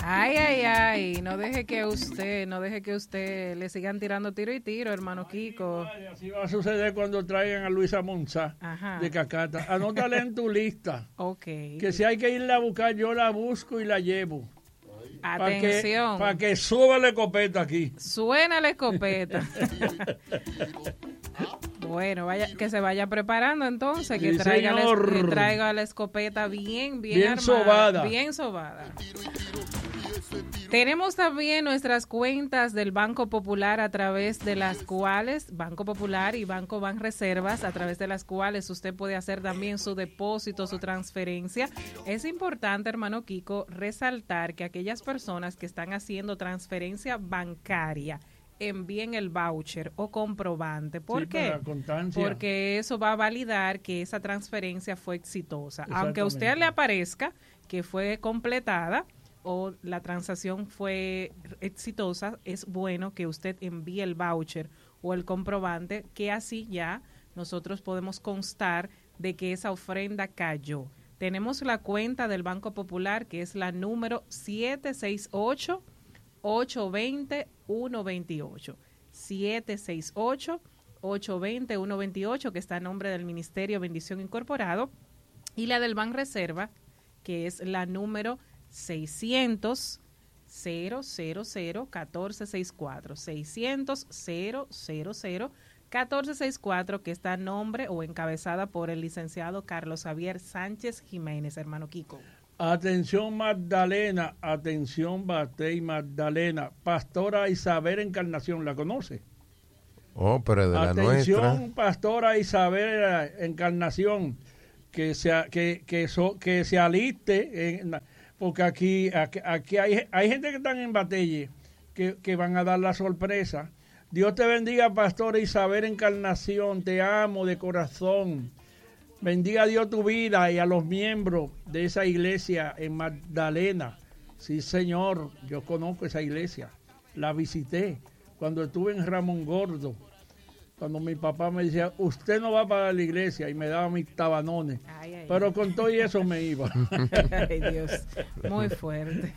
Ay, no deje que usted le sigan tirando tiro y tiro, hermano Kiko. Así va a suceder cuando traigan a Luisa Monzá de Cacata. Anótale en tu lista. Ok. Que si hay que irla a buscar, yo la busco y la llevo. Atención. Para que suba la escopeta aquí. Suena la escopeta. Bueno, que se vaya preparando entonces, que traiga la escopeta bien armada, sobada. Bien sobada. Tenemos también nuestras cuentas del Banco Popular a través de las cuales, Banco Popular y Banco Banreservas, a través de las cuales usted puede hacer también su depósito, su transferencia. Es importante, hermano Kiko, resaltar que aquellas personas que están haciendo transferencia bancaria envíen el voucher o comprobante. ¿Por qué? Porque eso va a validar que esa transferencia fue exitosa. Aunque a usted le aparezca que fue completada o la transacción fue exitosa, es bueno que usted envíe el voucher o el comprobante, que así ya nosotros podemos constar de que esa ofrenda cayó. Tenemos la cuenta del Banco Popular, que es la número 768-820-128. 768-820-128, que está a nombre del Ministerio Bendición Incorporado. Y la del Banreserva, que es la número 600-000-1464. 600-000-1464, que está a nombre o encabezada por el licenciado Carlos Javier Sánchez Jiménez, hermano Kiko. Atención Magdalena, atención Batey Magdalena, Pastora Isabel Encarnación, ¿la conoce? Oh, pero de la nuestra. Atención Pastora Isabel Encarnación, que se aliste, porque aquí hay gente que están en Batelle que van a dar la sorpresa. Dios te bendiga, Pastora Isabel Encarnación, te amo de corazón. Bendiga a Dios tu vida y a los miembros de esa iglesia en Magdalena. Sí, Señor, yo conozco esa iglesia. La visité cuando estuve en Ramón Gordo. Cuando mi papá me decía, usted no va para la iglesia, y me daba mis tabanones. Pero con todo y eso me iba. Ay, Dios, muy fuerte.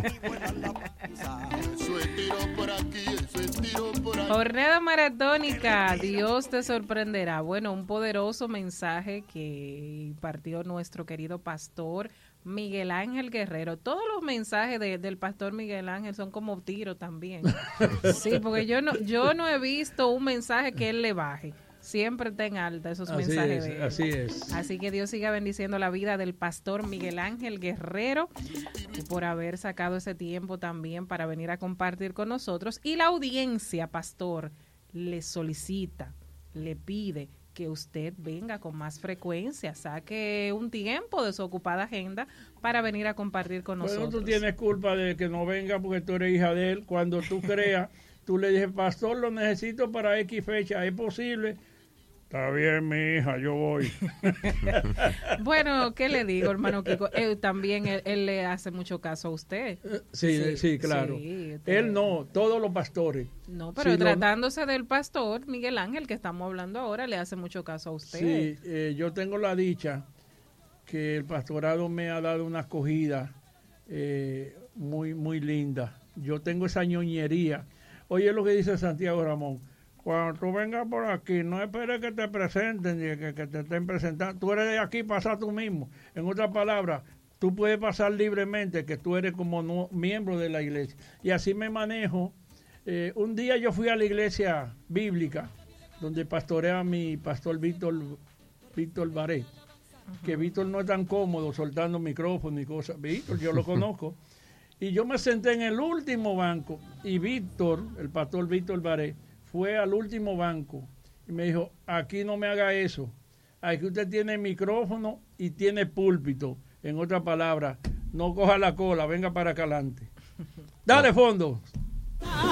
Jornada maratónica, Dios te sorprenderá. Bueno, un poderoso mensaje que impartió nuestro querido pastor Miguel Ángel Guerrero. Todos los mensajes del pastor Miguel Ángel son como tiros también. Sí, porque yo no he visto un mensaje que él le baje. Siempre está en alta esos mensajes de él. Así es. Así que Dios siga bendiciendo la vida del pastor Miguel Ángel Guerrero y por haber sacado ese tiempo también para venir a compartir con nosotros. Y la audiencia, pastor, le solicita, le pide que usted venga con más frecuencia, saque un tiempo de su ocupada agenda para venir a compartir con nosotros. Pero tú tienes culpa de que no venga porque tú eres hija de él. Cuando tú creas, tú le dices, pastor, lo necesito para X fecha, ¿es posible? Está bien, mi hija, yo voy. Bueno, ¿qué le digo, hermano Kiko? También él le hace mucho caso a usted. Sí, claro. Sí, él no, todos los pastores. No, pero tratándose del pastor Miguel Ángel, que estamos hablando ahora, le hace mucho caso a usted. Sí, yo tengo la dicha que el pastorado me ha dado una acogida muy, muy linda. Yo tengo esa ñoñería. Oye lo que dice Santiago Ramón. Cuando tú vengas por aquí, no esperes que te presenten, que te estén presentando. Tú eres de aquí, pasa tú mismo. En otras palabras, tú puedes pasar libremente, que tú eres como miembro de la iglesia. Y así me manejo. Un día yo fui a la iglesia bíblica, donde pastorea mi pastor Víctor Baré, que Víctor no es tan cómodo soltando micrófono y cosas. Víctor, yo lo conozco. Y yo me senté en el último banco, y Víctor, el pastor Víctor Baré, fue al último banco y me dijo, aquí no me haga eso, aquí usted tiene micrófono y tiene púlpito. En otras palabras, no coja la cola, venga para acá adelante. Dale fondo.